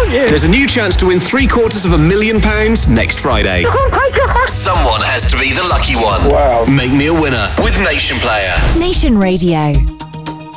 thank you. There's a new chance to win £750,000 next Friday. Someone has to be the lucky one. Wow. Make me a winner with Nation Player. Nation Radio.